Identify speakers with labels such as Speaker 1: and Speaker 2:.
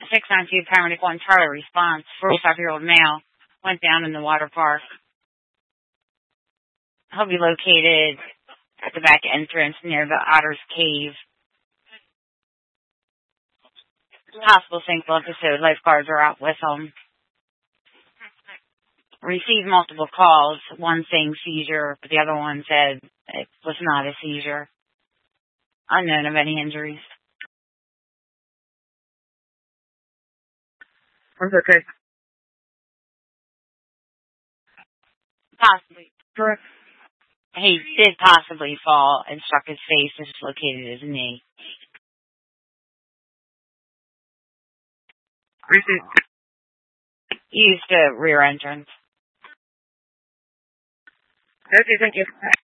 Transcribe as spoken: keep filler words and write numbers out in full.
Speaker 1: six nine two paramedic one Charlie response. forty-five-year-old male went down in the water park. He'll be located at the back entrance near the Otter's Cave. Possible single episode. Lifeguards are out with him. Received multiple calls. One saying seizure, but the other one said it was not a seizure. Unknown of any injuries.
Speaker 2: That's okay.
Speaker 1: Possibly.
Speaker 2: Correct.
Speaker 1: He did possibly fall and struck his face and dislocated his knee.
Speaker 2: Receipt.
Speaker 1: Used the rear entrance.
Speaker 2: Okay, thank you.